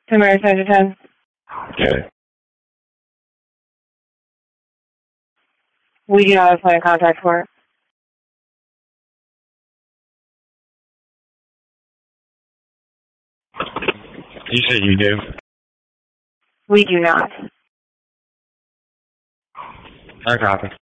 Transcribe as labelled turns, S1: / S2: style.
S1: Tamara Center 10.
S2: Okay.
S1: We do not have a point of contact for it.
S2: You said you do?
S1: We do not.
S2: I copy.